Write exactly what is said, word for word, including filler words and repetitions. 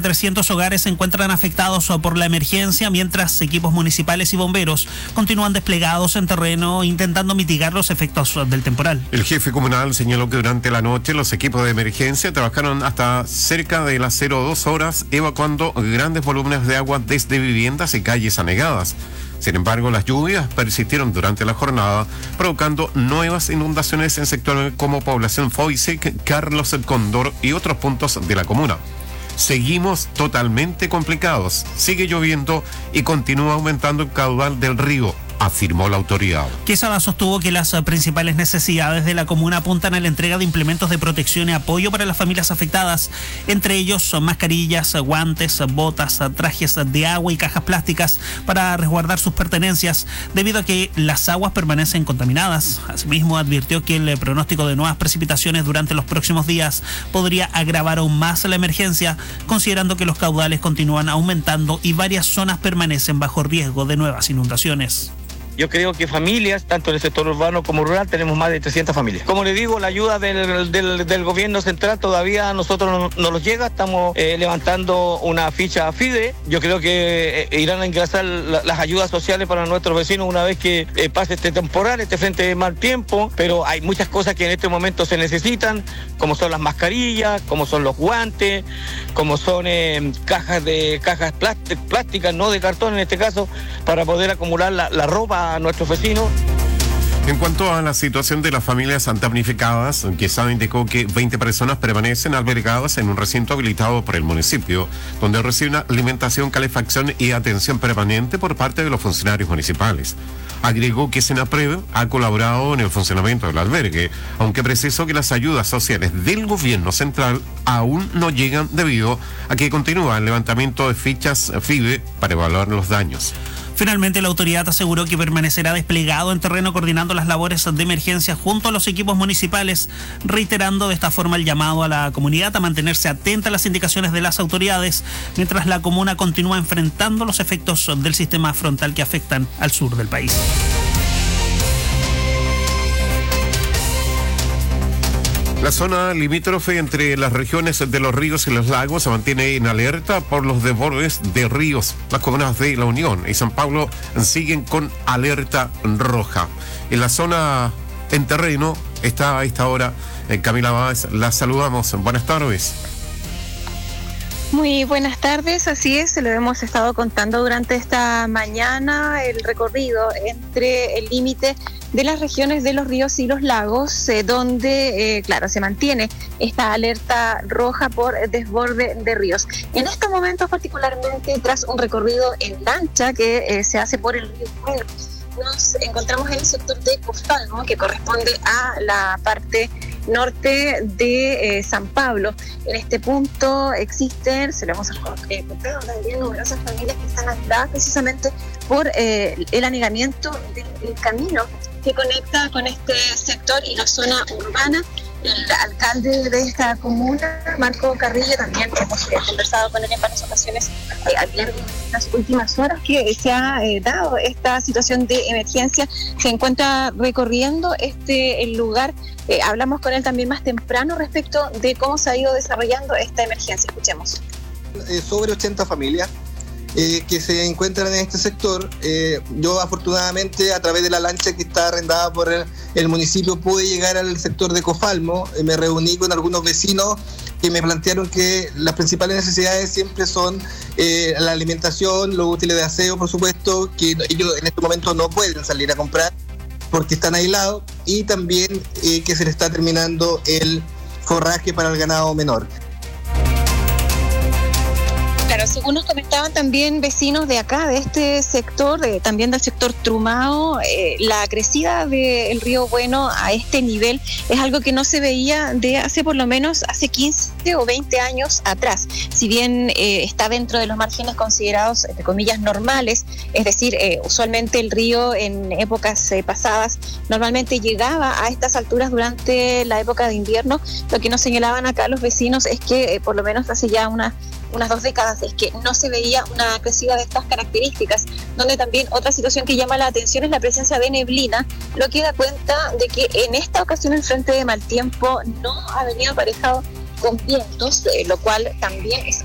trescientos hogares se encuentran afectados por la emergencia, mientras equipos municipales y bomberos continúan desplegados en terreno intentando mitigar los efectos del temporal. El jefe comunal señaló que durante la noche los equipos de emergencia trabajaron hasta cerca de las cero dos horas, evacuando grandes volúmenes de agua desde viviendas y calles anegadas. Sin embargo, las lluvias persistieron durante la jornada, provocando nuevas inundaciones en sectores como Población Foisek, Carlos el Cóndor y otros puntos de la comuna. Seguimos totalmente complicados. Sigue lloviendo y continúa aumentando el caudal del río, afirmó la autoridad. Quesada sostuvo que las principales necesidades de la comuna apuntan a la entrega de implementos de protección y apoyo para las familias afectadas. Entre ellos son mascarillas, guantes, botas, trajes de agua y cajas plásticas para resguardar sus pertenencias, debido a que las aguas permanecen contaminadas. Asimismo, advirtió que el pronóstico de nuevas precipitaciones durante los próximos días podría agravar aún más la emergencia, considerando que los caudales continúan aumentando y varias zonas permanecen bajo riesgo de nuevas inundaciones. Yo creo que familias, tanto en el sector urbano como rural, tenemos más de trescientas familias. Como le digo, la ayuda del, del, del gobierno central todavía a nosotros no, no nos llega. Estamos eh, levantando una ficha FIDE. Yo creo que eh, irán a ingresar la, las ayudas sociales para nuestros vecinos una vez que eh, pase este temporal, este frente de mal tiempo. Pero hay muchas cosas que en este momento se necesitan, como son las mascarillas, como son los guantes, como son eh, cajas de cajas plásticas, no de cartón en este caso, para poder acumular la, la ropa a nuestros vecinos. En cuanto a la situación de las familias damnificadas, Quesada indicó que veinte personas permanecen albergadas en un recinto habilitado por el municipio, donde reciben alimentación, calefacción y atención permanente por parte de los funcionarios municipales. Agregó que Senapred ha colaborado en el funcionamiento del albergue, aunque precisó que las ayudas sociales del gobierno central aún no llegan debido a que continúa el levantamiento de fichas FIDE para evaluar los daños. Finalmente, la autoridad aseguró que permanecerá desplegado en terreno coordinando las labores de emergencia junto a los equipos municipales, reiterando de esta forma el llamado a la comunidad a mantenerse atenta a las indicaciones de las autoridades, mientras la comuna continúa enfrentando los efectos del sistema frontal que afectan al sur del país. La zona limítrofe entre las regiones de los ríos y los lagos se mantiene en alerta por los desbordes de ríos. Las comunas de La Unión y San Pablo siguen con alerta roja. En la zona en terreno está a esta hora eh, Camila Báez. La saludamos. Buenas tardes. Muy buenas tardes, así es, se lo hemos estado contando durante esta mañana, el recorrido entre el límite de las regiones de los ríos y los lagos, eh, donde, eh, claro, se mantiene esta alerta roja por desborde de ríos. En estos momentos, particularmente tras un recorrido en lancha que eh, se hace por el río Bueno, nos encontramos en el sector de Cofalmo, que corresponde a la parte norte de eh, San Pablo. En este punto existen, se lo hemos eh, contado también, numerosas familias que están aisladas precisamente por eh, el anegamiento del, del camino que conecta con este sector y la zona urbana. El alcalde de esta comuna, Marco Carrillo, también hemos eh, conversado con él en varias ocasiones eh, a lo largo de las últimas horas que se ha eh, dado esta situación de emergencia. Se encuentra recorriendo este el lugar. Eh, hablamos con él también más temprano respecto de cómo se ha ido desarrollando esta emergencia. Escuchemos. Eh, sobre ochenta familias eh, que se encuentran en este sector. Eh, yo afortunadamente a través de la lancha que está arrendada por el, el municipio pude llegar al sector de Cofalmo. Eh, me reuní con algunos vecinos que me plantearon que las principales necesidades siempre son eh, la alimentación, los útiles de aseo, por supuesto, que ellos en este momento no pueden salir a comprar porque están aislados, y también eh, que se les está terminando el forraje para el ganado menor. Claro, según nos comentaban también vecinos de acá, de este sector, eh, también del sector Trumao, eh, la crecida del río Bueno a este nivel es algo que no se veía de hace por lo menos hace quince o veinte años atrás. Si bien eh, está dentro de los márgenes considerados, entre comillas, normales, es decir, eh, usualmente el río en épocas eh, pasadas normalmente llegaba a estas alturas durante la época de invierno, lo que nos señalaban acá los vecinos es que eh, por lo menos hace ya una unas dos décadas es que no se veía una crecida de estas características, donde también otra situación que llama la atención es la presencia de neblina, lo que da cuenta de que en esta ocasión el frente de mal tiempo no ha venido aparejado con vientos, eh, lo cual también es